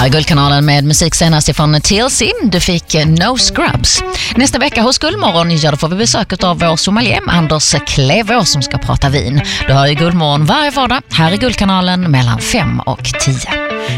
Här är Guldkanalen med musik senast ifrån TLC. Du fick No Scrubs. Nästa vecka hos Guldmorgon, då får vi besök av vår sommelier Anders Klevås som ska prata vin. Du hör ju Guldmorgon varje vardag här i Guldkanalen mellan 5 och 10.